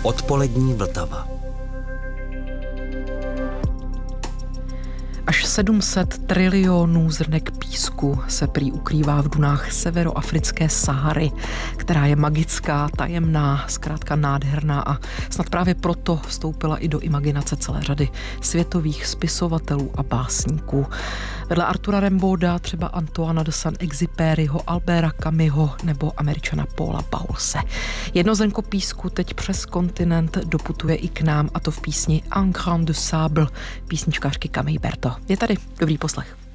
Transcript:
Odpolední Vltava. Až 700 trilionů zrnek písku se prý ukrývá v dunách severoafrické Sahary, která je magická, tajemná, zkrátka nádherná a snad právě proto vstoupila i do imaginace celé řady světových spisovatelů a básníků. Vedle Artura Rambauda třeba Antoana de Saint-Exupéryho, Alberta Camusho nebo Američana Paula Bowlese. Jedno zrnko písku teď přes kontinent doputuje i k nám, a to v písni Un grain de sable písničkářky Camille Berto. Je tady, dobrý poslech.